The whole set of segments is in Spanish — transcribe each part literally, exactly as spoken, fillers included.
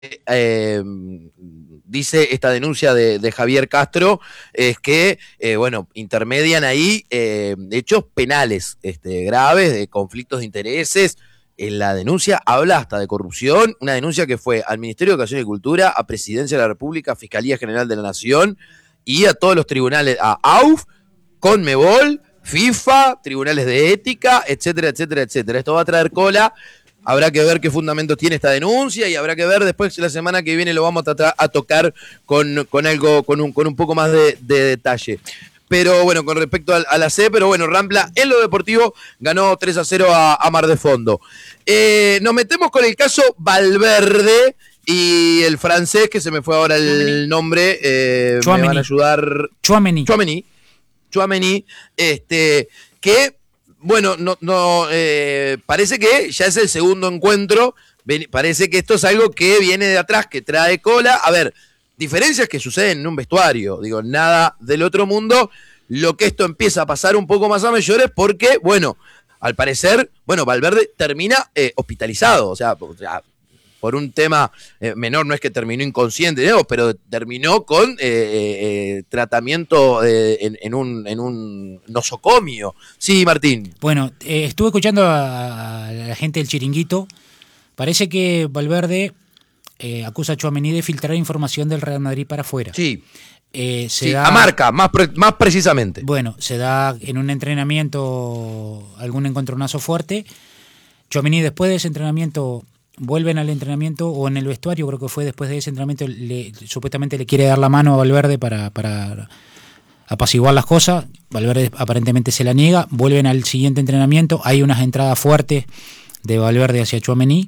eh, dice esta denuncia de, de Javier Castro es que, eh, bueno, intermedian ahí eh, hechos penales este, graves, de conflictos de intereses. En la denuncia habla hasta de corrupción, una denuncia que fue al Ministerio de Educación y Cultura, a Presidencia de la República, a Fiscalía General de la Nación y a todos los tribunales, a A U F, Conmebol, FIFA, tribunales de ética, etcétera, etcétera, etcétera. Esto va a traer cola. Habrá que ver qué fundamentos tiene esta denuncia y habrá que ver después, la semana que viene lo vamos a, a tocar con, con algo, con un, con un poco más de, de detalle. Pero bueno, con respecto a, a la C, pero bueno, Rampla en lo deportivo ganó tres a cero a, a Mar de Fondo. Eh, nos metemos con el caso Valverde y el francés, que se me fue ahora el nombre, eh, me van a ayudar. Tchouaméni. Tchouaméni. Tchouaméni, este, que... Bueno, no, no eh, parece que ya es el segundo encuentro, ven, parece que esto es algo que viene de atrás, que trae cola. A ver, diferencias que suceden en un vestuario, digo, nada del otro mundo. Lo que esto empieza a pasar un poco más a mayores porque, bueno, al parecer, bueno, Valverde termina eh, hospitalizado, o sea, o sea, por un tema eh, menor, no es que terminó inconsciente, ¿no? Pero terminó con eh, eh, tratamiento eh, en, en, un, en un nosocomio. Sí, Martín. Bueno, eh, estuve escuchando a, a la gente del Chiringuito. Parece que Valverde eh, acusa a Tchouaméni de filtrar información del Real Madrid para afuera. Sí. Eh, se sí, da, a marca, más, pre, más precisamente. Bueno, se da en un entrenamiento algún encontronazo fuerte. Tchouaméni después de ese entrenamiento... vuelven al entrenamiento o en el vestuario, creo que fue después de ese entrenamiento, le, supuestamente le quiere dar la mano a Valverde para, para apaciguar las cosas. Valverde aparentemente se la niega, vuelven al siguiente entrenamiento, hay unas entradas fuertes de Valverde hacia Tchouaméni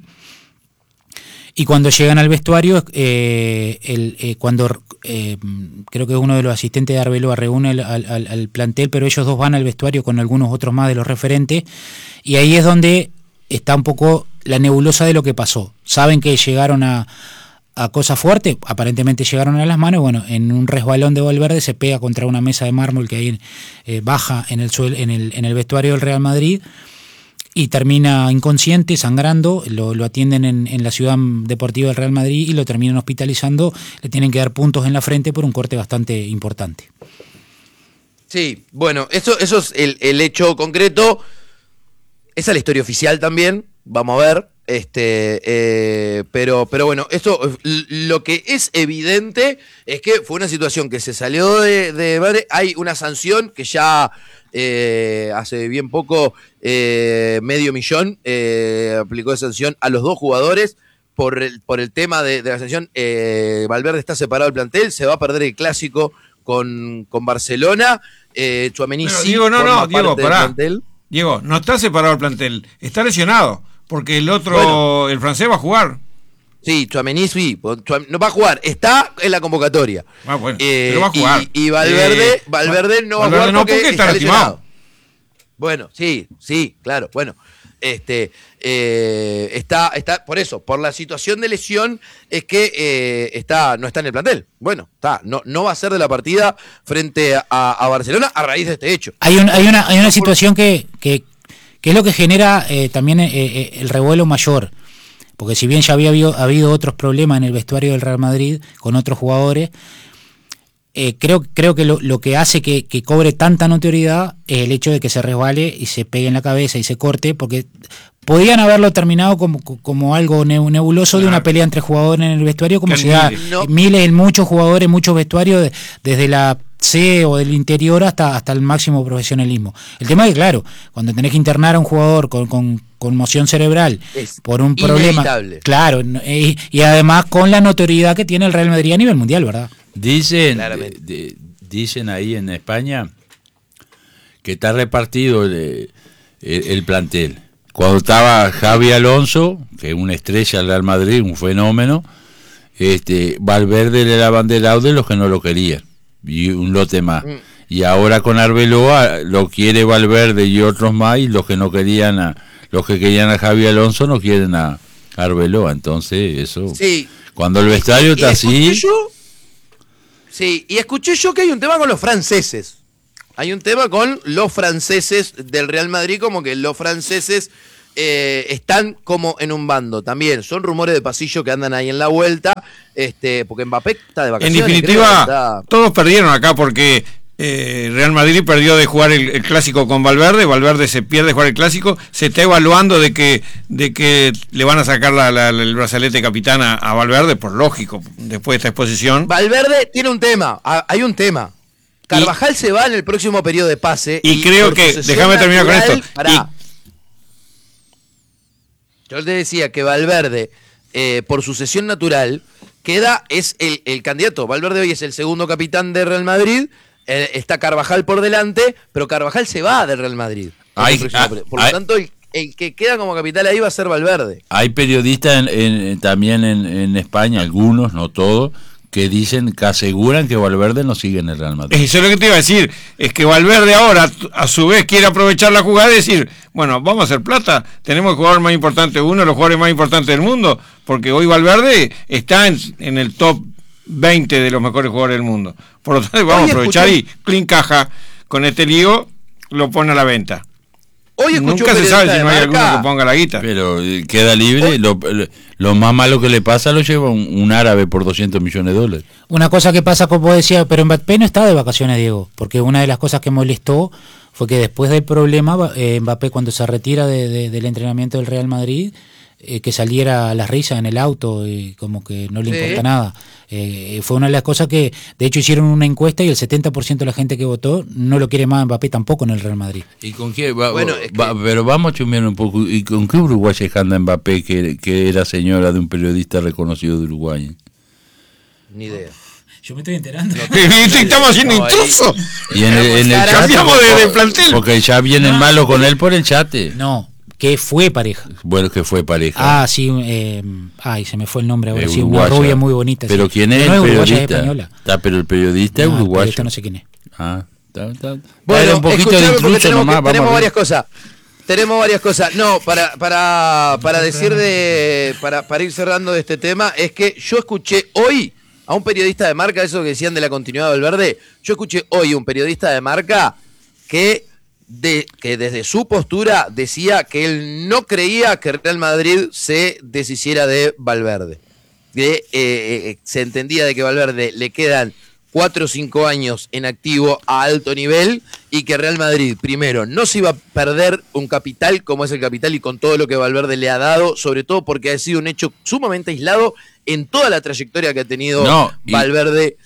y cuando llegan al vestuario, eh, el, eh, cuando eh, creo que uno de los asistentes de Arbeloa reúne al, al, al plantel, pero ellos dos van al vestuario con algunos otros más de los referentes y ahí es donde está un poco la nebulosa de lo que pasó. Saben que llegaron a, a cosas fuertes, aparentemente llegaron a las manos, bueno, en un resbalón de Valverde se pega contra una mesa de mármol que ahí eh, baja en el, suel, en, el, en el vestuario del Real Madrid y termina inconsciente, sangrando, lo, lo atienden en, en la ciudad deportiva del Real Madrid y lo terminan hospitalizando, le tienen que dar puntos en la frente por un corte bastante importante. Sí, bueno, eso, eso es el, el hecho concreto. Esa es la historia oficial también, vamos a ver, este, eh, pero, pero bueno, esto, lo que es evidente es que fue una situación que se salió de, de madre. Hay una sanción que ya eh, hace bien poco eh, medio millón eh, aplicó de sanción a los dos jugadores por el, por el tema de, de la sanción. eh, Valverde está separado del plantel, se va a perder el clásico con, con Barcelona. eh, Tchouaméni sí Diego, no, forma no, Diego, parte pará. del plantel. Diego, no está separado el plantel, está lesionado, porque el otro, bueno, el francés va a jugar. Sí, Tchouaméni sí, no va a jugar, está en la convocatoria. Ah, bueno, eh, pero va a jugar. Y, y Valverde, eh, Valverde no Valverde va a jugar no, porque, porque está, está lastimado. lesionado. Bueno, sí, sí, claro, bueno. Este, eh, está, está, por eso, por la situación de lesión, es que eh, está, no está en el plantel. Bueno, está, no, no va a ser de la partida frente a, a Barcelona a raíz de este hecho. Hay, un, hay una, hay una situación que, que, que es lo que genera eh, también eh, eh, el revuelo mayor. Porque si bien ya había habido, habido otros problemas en el vestuario del Real Madrid con otros jugadores, eh, creo, creo que lo, lo que hace que, que cobre tanta notoriedad es el hecho de que se resbale y se pegue en la cabeza y se corte, porque podían haberlo terminado como, como algo nebuloso de una pelea entre jugadores en el vestuario, como se da no. miles en muchos jugadores, muchos vestuarios, desde la C o del interior hasta, hasta el máximo profesionalismo. El tema es que, claro, cuando tenés que internar a un jugador con, con conmoción cerebral es por un problema, claro, y, y además con la notoriedad que tiene el Real Madrid a nivel mundial, ¿verdad? Dicen, de, de, dicen ahí en España que está repartido el, el, el plantel. Cuando estaba Xavi Alonso, que es una estrella del Real Madrid, un fenómeno, este Valverde le era abanderado de los que no lo querían, y un lote más. Mm. Y ahora con Arbeloa lo quiere Valverde y otros más, y los que no querían a, los que querían a Xavi Alonso no quieren a Arbeloa. Entonces eso, sí. Cuando el vestuario está así... Yo, sí, y escuché yo que hay un tema con los franceses. Hay un tema con los franceses del Real Madrid, como que los franceses eh, están como en un bando. También son rumores de pasillo que andan ahí en la vuelta, este, porque Mbappé está de vacaciones. En definitiva, creo, está... todos perdieron acá porque eh, Real Madrid perdió de jugar el, el clásico con Valverde, Valverde se pierde de jugar el clásico, se está evaluando de que de que le van a sacar la, la, el brazalete capitán a, a Valverde, por lógico, después de esta exposición. Valverde tiene un tema, hay un tema. Carvajal y, se va en el próximo periodo de pase. Y, y creo que, déjame terminar con esto. Pará, y, yo te decía que Valverde, eh, por sucesión natural, queda, es el, el candidato. Valverde hoy es el segundo capitán de Real Madrid, eh, está Carvajal por delante, pero Carvajal se va de Real Madrid. Hay, ah, por lo hay, tanto, el, el que queda como capitán ahí va a ser Valverde. Hay periodistas en, en, también en, en España, algunos, no todos, que dicen, que aseguran que Valverde no sigue en el Real Madrid. Eso es lo que te iba a decir, es que Valverde ahora a su vez quiere aprovechar la jugada y decir, bueno, vamos a hacer plata, tenemos el jugador más importante, uno de los jugadores más importantes del mundo, porque hoy Valverde está en, en el top veinte de los mejores jugadores del mundo. Por lo tanto, vamos hoy a aprovechar escuché... y clean caja con este lío, lo pone a la venta. Hoy Nunca se sabe si no hay alguno que ponga la guita. Pero queda libre. Lo, lo más malo que le pasa lo lleva un, un árabe por doscientos millones de dólares. Una cosa que pasa, como decía, pero Mbappé no está de vacaciones, Diego. Porque una de las cosas que molestó fue que después del problema, eh, Mbappé cuando se retira de, de, del entrenamiento del Real Madrid, eh, que saliera a las risas en el auto y como que no le sí. importa nada. Eh, fue una de las cosas que, de hecho, hicieron una encuesta y el setenta por ciento de la gente que votó no lo quiere más a Mbappé tampoco en el Real Madrid. ¿Y con qué? Va, bueno, va, es que... Pero vamos a chumear un poco. ¿Y con qué uruguaya anda Mbappé que, que era señora de un periodista reconocido de Uruguay? Ni idea. Yo me estoy enterando. No, estamos haciendo no, intruso. Y en el, en el chat, de, de plantel. Porque ya viene no, malo con él por el chat. No. Que fue pareja. Bueno, que fue pareja. Ah, sí. Eh, ay, se me fue el nombre ahora. Eh, sí, una rubia muy bonita. Pero sí. ¿quién es no el es periodista? Es española. Está, pero el periodista es no, uruguayo. El periodista no sé quién es. Ah, está, está. Bueno, un poquito de intruso tenemos, nomás. Que, tenemos varias cosas. Tenemos varias cosas. No, para para para decir de para para ir cerrando de este tema es que yo escuché hoy a un periodista de Marca, eso que decían de la continuidad del Valverde. Yo escuché hoy a un periodista de Marca que De, que desde su postura decía que él no creía que Real Madrid se deshiciera de Valverde. Que eh, eh, se entendía de que Valverde le quedan cuatro o cinco años en activo a alto nivel y que Real Madrid, primero, no se iba a perder un capital como es el capital y con todo lo que Valverde le ha dado, sobre todo porque ha sido un hecho sumamente aislado en toda la trayectoria que ha tenido no, y, Valverde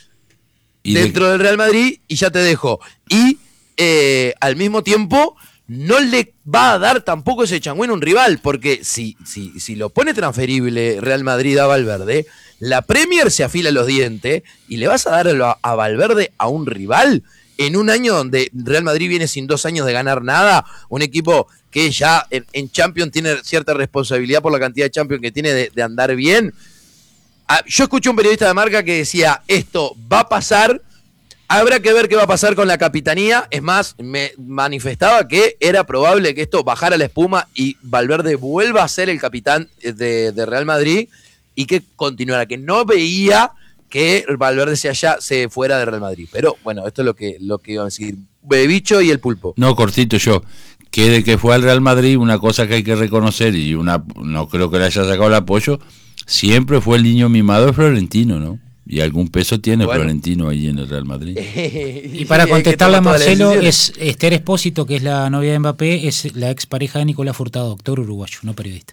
y dentro de... del Real Madrid. Y ya te dejo. Y Eh, al mismo tiempo no le va a dar tampoco ese changüeno a un rival, porque si, si, si lo pone transferible Real Madrid a Valverde, la Premier se afila los dientes y le vas a dar a, a Valverde a un rival en un año donde Real Madrid viene sin dos años de ganar nada, un equipo que ya en, en Champions tiene cierta responsabilidad por la cantidad de Champions que tiene de, de andar bien. Ah, yo escuché un periodista de Marca que decía, esto va a pasar. Habrá que ver qué va a pasar con la capitanía. Es más, me manifestaba que era probable que esto bajara la espuma y Valverde vuelva a ser el capitán de, de Real Madrid y que continuara, que no veía que Valverde se, haya, se fuera de Real Madrid. Pero bueno, esto es lo que, lo que iba a decir Bebicho y el Pulpo. No, cortito yo. Que de que fue al Real Madrid, una cosa que hay que reconocer, y una no creo que le haya sacado el apoyo, siempre fue el niño mimado de Florentino, ¿no? Y algún peso tiene bueno. Florentino ahí en el Real Madrid. Y para contestarle a Marcelo, es Esther Espósito, que es la novia de Mbappé, es la expareja de Nicolás Furtado, actor uruguayo, no periodista.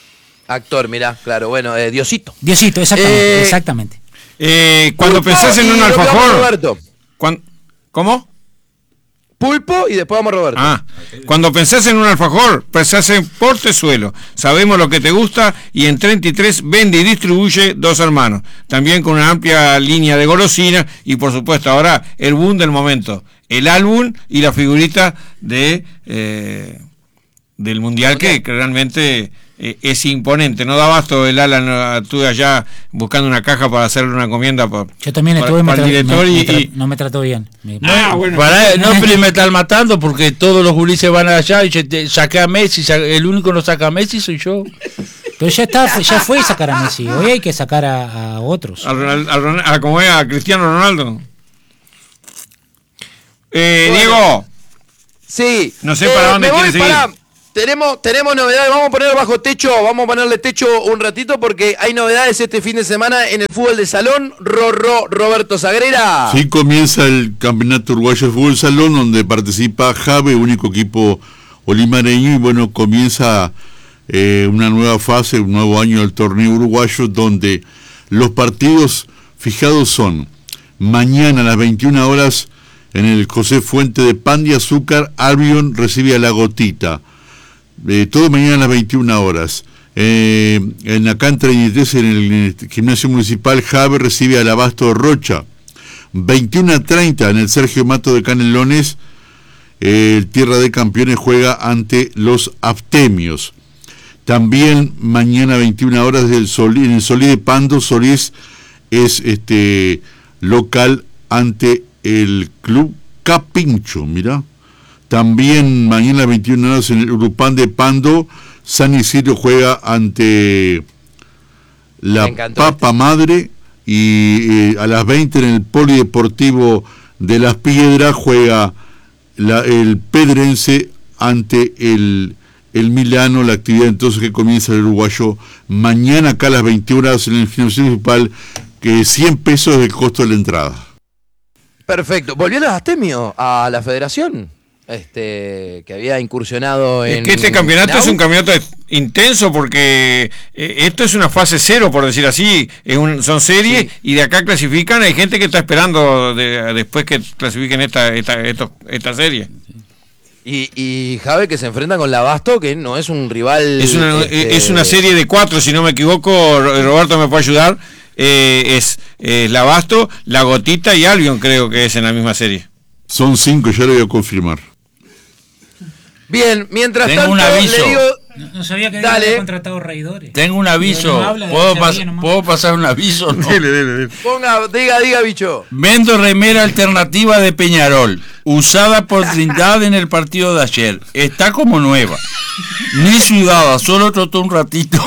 Actor, mirá, claro, bueno, eh, Diosito. Diosito, exactamente. Eh, exactamente. Eh, cuando Pulpo pensás en un alfajor... Cuando, ¿Cómo? Pulpo y después vamos a Roberto. Ah, cuando pensás en un alfajor, pensás en Portezuelo. Sabemos lo que te gusta y en treinta y tres vende y distribuye Dos Hermanos. También con una amplia línea de golosinas y por supuesto ahora el boom del momento. El álbum y la figurita de eh, del Mundial que, que realmente eh, es imponente. No da abasto el ala, estuve allá buscando una caja para hacerle una encomienda para, yo también estuve para, para el director me, y, me tra- y... no me trató bien. Me... Ah, bueno. Para, no, pero me están matando porque todos los gurises van allá y te, saqué a Messi, el único que no saca a Messi soy yo. Pero ya está, ya fue sacar a Messi, hoy hay que sacar a, a otros. A, Ronald, a, Ronald, a como es a Cristiano Ronaldo. Eh, bueno. Diego. Sí. No sé para eh, dónde quieres seguir. Para... tenemos, tenemos novedades, vamos a poner bajo techo, vamos a ponerle techo un ratito porque hay novedades este fin de semana en el fútbol de salón. Rorro, Roberto Sagrera. Sí, comienza el Campeonato Uruguayo de Fútbol Salón, donde participa Jave, único equipo olimareño, y bueno, comienza eh, una nueva fase, un nuevo año del torneo uruguayo, donde los partidos fijados son mañana a las veintiuna horas en el José Fuente de Pan de Azúcar, Albion recibe a La Gotita. Eh, todo mañana a las veintiuna horas. Eh, en la Can treinta y tres, en el, en el Gimnasio Municipal, Jave recibe al Abasto de Rocha. veintiuno a treinta en el Sergio Mato de Canelones, eh, el Tierra de Campeones juega ante los Aftemios. También mañana veintiuna horas del Sol, en el Solí de Pando, Solís es este local ante el Club Capincho, mirá. También mañana a las veintiuna horas en el Urupán de Pando, San Isidro juega ante la Papa Madre, y eh, a las veinte en el Polideportivo de Las Piedras juega la, el Pedrense ante el, el Milano, la actividad entonces que comienza el uruguayo mañana acá a las veintiuna horas en el Gimnasio Municipal, que cien pesos es el costo de la entrada. Perfecto. ¿Volvió los Astemio a la federación? Este, que había incursionado en... Es que este campeonato en es un campeonato intenso porque eh, esto es una fase cero, por decir así, es un, son series, sí. Y de acá clasifican, hay gente que está esperando de, después que clasifiquen esta, esta, esta, esta serie. Y, y Jave que se enfrenta con la Abasto, que no es un rival... Es una, este... es una serie de cuatro, si no me equivoco, Roberto me puede ayudar, eh, es eh, la Abasto, La Gotita y Albion, creo que es en la misma serie. Son cinco, ya lo voy a confirmar. Bien, mientras Tengo tanto un aviso. le digo... No, no sabía que había contratado Raidores. Tengo un aviso. No ¿Puedo, pas ¿Puedo pasar un aviso? No. Dele, dele, dele. Ponga, diga, diga, bicho. Vendo remera alternativa de Peñarol, usada por Trindade en el partido de ayer. Está como nueva. Ni sudada, solo trotó un ratito.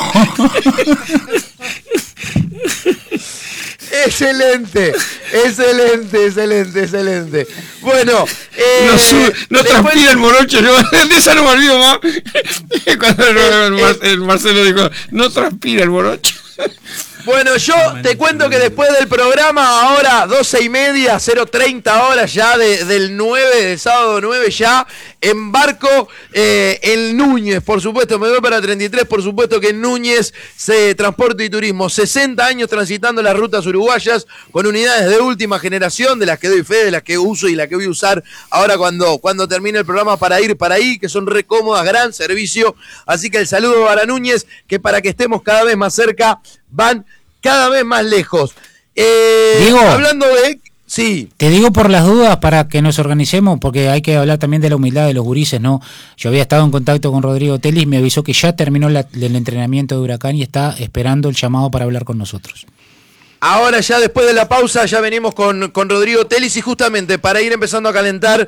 Excelente, excelente, excelente, excelente. Bueno, eh, no, su, no transpira el morocho, no, de esa no me olvido más. Cuando el, el, el, el Marcelo dijo, no transpira el morocho. Bueno, yo te cuento que después del programa, ahora doce y media, cero treinta horas ya de, del nueve, del sábado nueve ya, embarco eh, en Núñez, por supuesto, me voy para treinta y tres, por supuesto que en Núñez se Transporte y Turismo, sesenta años transitando las rutas uruguayas con unidades de última generación, de las que doy fe, de las que uso y las que voy a usar ahora cuando, cuando termine el programa para ir para ahí, que son re cómodas, gran servicio, así que el saludo para Núñez, que para que estemos cada vez más cerca, van cada vez más lejos. Eh, Diego, hablando de... Sí. Te digo por las dudas para que nos organicemos, porque hay que hablar también de la humildad de los gurises, ¿no? Yo había estado en contacto con Rodrigo Telis, me avisó que ya terminó la, el entrenamiento de Huracán y está esperando el llamado para hablar con nosotros. Ahora ya después de la pausa ya venimos con, con Rodrigo Telis y justamente para ir empezando a calentar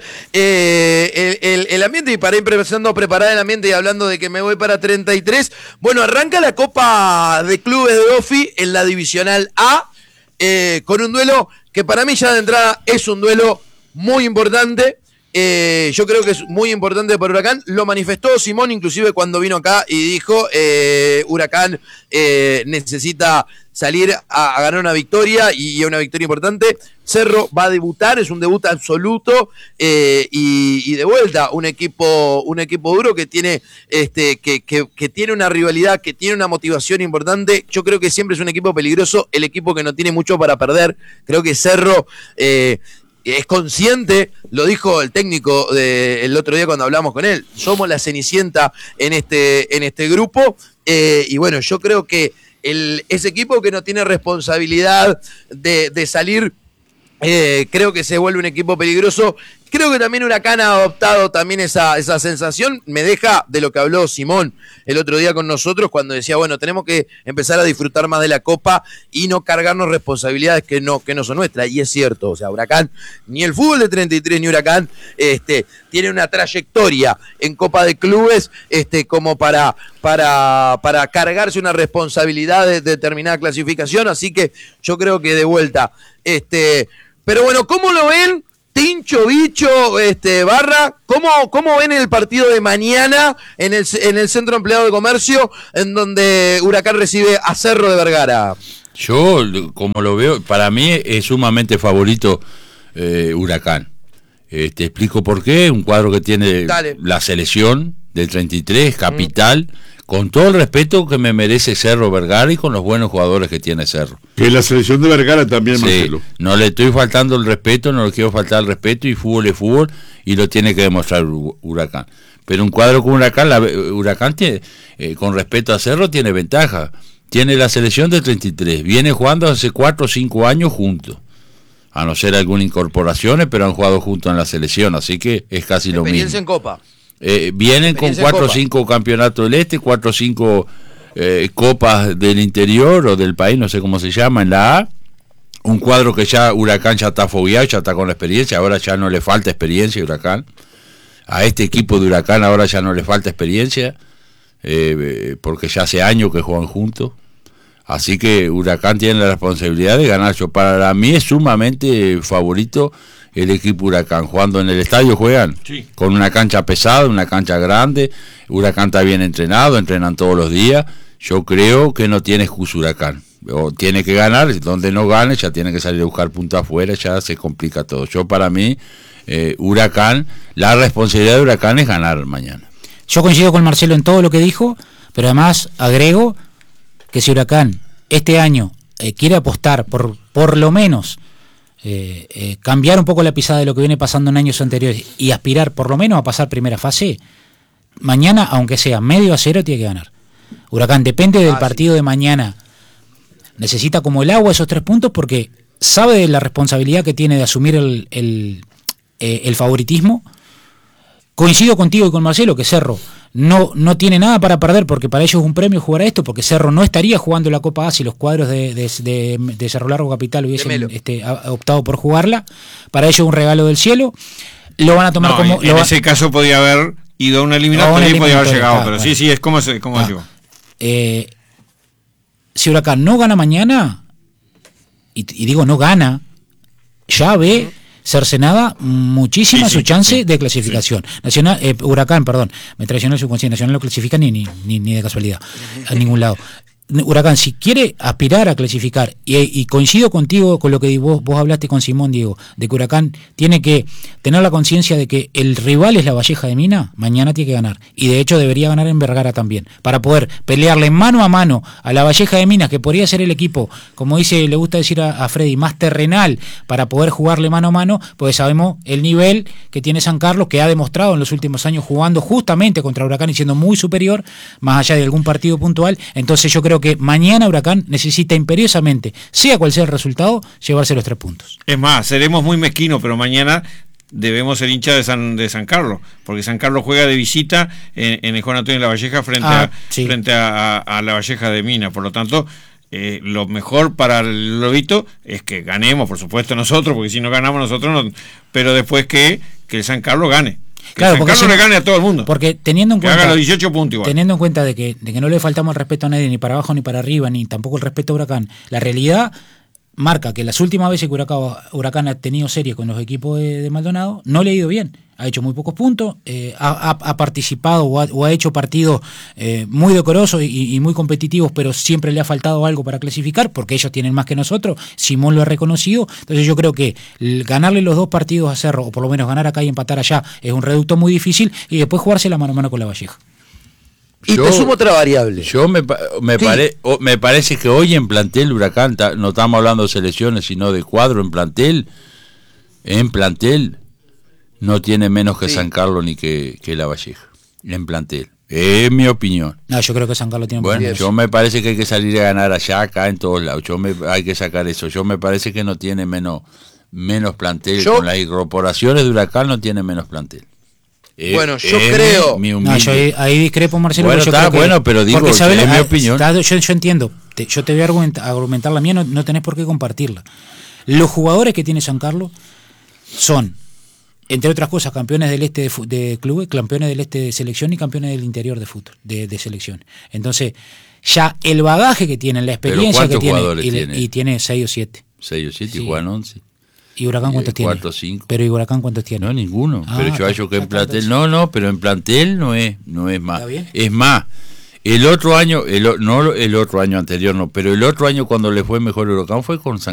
eh, el, el, el ambiente y para ir empezando a preparar el ambiente y hablando de que me voy para treinta y tres, bueno, arranca la Copa de Clubes de OFI en la Divisional A eh, con un duelo que para mí ya de entrada es un duelo muy importante. Eh, yo creo que es muy importante para Huracán. Lo manifestó Simón inclusive cuando vino acá y dijo eh, Huracán eh, necesita salir a, a ganar una victoria y, y una victoria importante. Cerro va a debutar, es un debut absoluto eh, y, y de vuelta un equipo un equipo duro que tiene este que, que, que tiene una rivalidad, que tiene una motivación importante. Yo creo que siempre es un equipo peligroso, el equipo que no tiene mucho para perder. Creo que Cerro eh, es consciente, lo dijo el técnico de, el otro día cuando hablamos con él, somos la cenicienta en este, en este grupo, eh, y bueno, yo creo que el, ese equipo que no tiene responsabilidad de, de salir, eh, creo que se vuelve un equipo peligroso. Creo que también Huracán ha adoptado también esa, esa sensación, me deja de lo que habló Simón el otro día con nosotros cuando decía, bueno, tenemos que empezar a disfrutar más de la Copa y no cargarnos responsabilidades que no, que no son nuestras, y es cierto, o sea, Huracán, ni el fútbol de treinta y tres ni Huracán este, tiene una trayectoria en Copa de Clubes este, como para, para, para cargarse una responsabilidad de determinada clasificación, así que yo creo que de vuelta, este, pero bueno, ¿cómo lo ven? Tincho, Bicho, este, Barra, ¿cómo, cómo ven el partido de mañana en el, en el Centro Empleado de Comercio, en donde Huracán recibe a Cerro de Vergara? Yo, como lo veo, para mí es sumamente favorito eh, Huracán. Eh, te explico por qué. Un cuadro que tiene Dale. la selección del treinta y tres, capital, mm. con todo el respeto que me merece Cerro Vergara y con los buenos jugadores que tiene Cerro. Que la selección de Vergara también, sí, Marcelo. No le estoy faltando el respeto, no le quiero faltar el respeto, y fútbol es fútbol y lo tiene que demostrar Huracán. Pero un cuadro con Huracán, la, Huracán tiene, eh, con respeto a Cerro, tiene ventaja. Tiene la selección del treinta y tres, viene jugando hace cuatro o cinco años juntos, a no ser algunas incorporaciones, pero han jugado juntos en la selección, así que es casi lo mismo. Experiencia en Copa. Eh, vienen con cuatro o cinco campeonatos del Este, cuatro o cinco eh, copas del interior o del país, no sé cómo se llama, en la A. Un cuadro que ya Huracán ya está fogueado, ya está con la experiencia, ahora ya no le falta experiencia a Huracán. A este equipo de Huracán ahora ya no le falta experiencia, eh, porque ya hace años que juegan juntos. Así que Huracán tiene la responsabilidad de ganar. Yo, para mí es sumamente favorito el equipo Huracán. Jugando en el estadio juegan, sí, con una cancha pesada, una cancha grande. Huracán está bien entrenado, entrenan todos los días. Yo creo que no tiene excusa Huracán. O tiene que ganar, donde no gane ya tiene que salir a buscar punto afuera, ya se complica todo. Yo, para mí, eh, Huracán, la responsabilidad de Huracán es ganar mañana. Yo coincido con Marcelo en todo lo que dijo, pero además agrego que si Huracán este año eh, quiere apostar por por lo menos eh, eh, cambiar un poco la pisada de lo que viene pasando en años anteriores y aspirar por lo menos a pasar primera fase, mañana, aunque sea medio a cero, tiene que ganar. Huracán depende del ah, partido sí. de mañana. Necesita como el agua esos tres puntos porque sabe de la responsabilidad que tiene de asumir el, el, eh, el favoritismo. Coincido contigo y con Marcelo que Cerro no, no tiene nada para perder, porque para ellos es un premio jugar a esto, porque Cerro no estaría jugando la Copa A si los cuadros de, de, de, de Cerro Largo Capital hubiesen este, optado por jugarla. Para ellos es un regalo del cielo. Lo van a tomar no, como... En, en ese caso podía haber ido a una eliminatoria y podía haber llegado, ah, pero bueno. sí, sí, es como, como ah, digo. Eh, si Huracán no gana mañana, y, y digo no gana, ya ve... cercenada muchísima sí, su sí, chance sí, de clasificación. Sí. Nacional, eh, Huracán, perdón, me traicionó el subconsciente. Nacional no clasifica ni, ni, ni, ni de casualidad, a ningún lado. Huracán, si quiere aspirar a clasificar, y, y coincido contigo con lo que vos, vos hablaste con Simón, Diego, de que Huracán tiene que tener la conciencia de que el rival es la Valleja de Mina, mañana tiene que ganar, y de hecho debería ganar en Vergara también, para poder pelearle mano a mano a la Valleja de Minas, que podría ser el equipo, como dice, le gusta decir a, a Freddy, más terrenal, para poder jugarle mano a mano, pues sabemos el nivel que tiene San Carlos, que ha demostrado en los últimos años jugando justamente contra Huracán y siendo muy superior, más allá de algún partido puntual. Entonces yo creo que que mañana Huracán necesita imperiosamente, sea cual sea el resultado, llevarse los tres puntos. Es más, seremos muy mezquinos, pero mañana debemos ser hinchas de San, de San Carlos, porque San Carlos juega de visita en, en el Juan Antonio de la Valleja frente, ah, a, sí. frente a, a, a la Valleja de Mina. Por lo tanto, eh, lo mejor para el Lobito es que ganemos, por supuesto, nosotros, porque si no ganamos nosotros, no, pero después que, que el San Carlos gane. Que claro, San Carlos le gane a todo el mundo. Porque teniendo en que cuenta, haga los dieciocho puntos igual. Teniendo en cuenta de que, de que no le faltamos el respeto a nadie, ni para abajo ni para arriba, ni tampoco el respeto a Huracán, la realidad marca que las últimas veces que Huracán, Huracán ha tenido serie con los equipos de, de Maldonado, no le ha ido bien. Ha hecho muy pocos puntos, eh, ha, ha participado o ha, o ha hecho partidos eh, muy decorosos y, y muy competitivos, pero siempre le ha faltado algo para clasificar, porque ellos tienen más que nosotros. Simón lo ha reconocido. Entonces yo creo que ganarle los dos partidos a Cerro, o por lo menos ganar acá y empatar allá, es un reducto muy difícil, y después jugarse la mano a mano con la Valleja. Y yo, te sumo otra variable. Yo me, me, sí. pare, me parece que hoy en plantel Huracán, no estamos hablando de selecciones, sino de cuadro en plantel, en plantel no tiene menos que sí. San Carlos ni que, que la Valleja, en plantel. Es mi opinión. No, yo creo que San Carlos tiene un Bueno, yo me parece que hay que salir a ganar allá, acá, en todos lados. Yo me, hay que sacar eso. Yo me parece que no tiene menos, menos plantel. Yo, con las incorporaciones de Huracán no tiene menos plantel. Eh, bueno, yo eh, creo... Mi, mi no, yo ahí, ahí discrepo, Marcelo. Bueno, yo está creo bueno, que, pero digo, es ¿sabes? mi opinión. Está, yo, yo entiendo. Te, yo te voy a argumentar, argumentar la mía, no, no tenés por qué compartirla. Los jugadores que tiene San Carlos son, entre otras cosas, campeones del este de, de clubes, campeones del este de selección y campeones del interior de fútbol, de, de selección. Entonces, ya el bagaje que tienen, la experiencia que tienen, y, tiene? y tiene seis o siete. seis o siete sí. y juegan once. ¿Y Huracán cuántos eh, tiene? cuatro o cinco. Pero ¿y Huracán cuántos tiene? No, ninguno. Ah, pero yo hallo que en está, está, plantel, está. no, no, pero en plantel no es, no es más. ¿Está bien? Es más, el otro año, el, o- no el otro año anterior, no, pero el otro año cuando le fue mejor Huracán fue con San